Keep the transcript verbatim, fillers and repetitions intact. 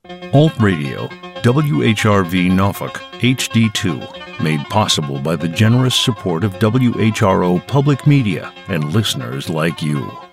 Alt Radio, W H R V Norfolk, H D two, made possible by the generous support of W H R O Public Media and listeners like you.